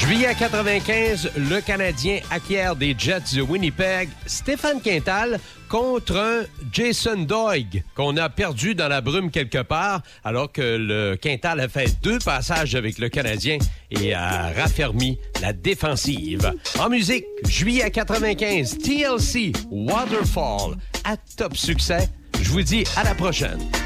Juillet 95, le Canadien acquiert des Jets de Winnipeg Stéphane Quintal contre un Jason Doig qu'on a perdu dans la brume quelque part alors que le Quintal a fait 2 passages avec le Canadien et a raffermi la défensive. En musique, juillet 95, TLC, Waterfall, à top succès. Je vous dis à la prochaine.